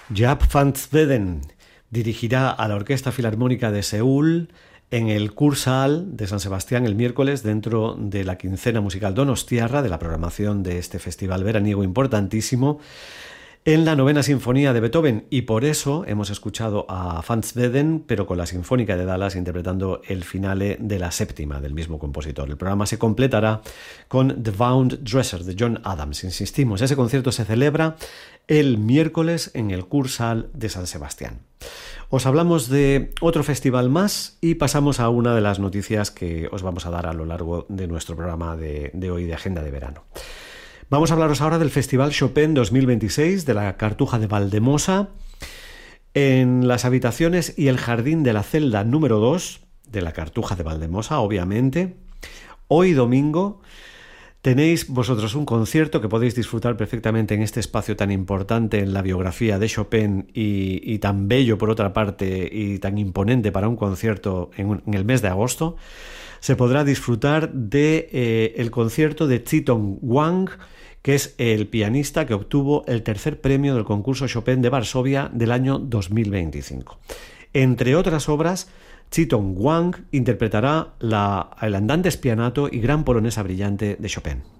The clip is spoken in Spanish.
Jaap van Zweden dirigirá a la Orquesta Filarmónica de Seúl en el Kursaal de San Sebastián el miércoles dentro de la quincena musical donostiarra de la programación de este festival veraniego importantísimo en la novena sinfonía de Beethoven, y por eso hemos escuchado a Van Zweden pero con la Sinfónica de Dallas interpretando el finale de la séptima del mismo compositor. El programa se completará con The Wound Dresser de John Adams. Insistimos, ese concierto se celebra el miércoles en el Kursaal de San Sebastián. Os hablamos de otro festival más y pasamos a una de las noticias que os vamos a dar a lo largo de nuestro programa de hoy de Agenda de Verano. Vamos a hablaros ahora del Festival Chopin 2026 de la Cartuja de Valdemosa en las habitaciones y el jardín de la celda número 2 de la Cartuja de Valdemosa, obviamente. Hoy domingo tenéis vosotros un concierto que podéis disfrutar perfectamente en este espacio tan importante en la biografía de Chopin y tan bello por otra parte y tan imponente para un concierto en el mes de agosto. Se podrá disfrutar de el concierto de Chi-Tong Wang, que es el pianista que obtuvo el tercer premio del concurso Chopin de Varsovia del año 2025. Entre otras obras, Chi-Tong Wang interpretará el Andante Spianato y Gran Polonesa Brillante de Chopin.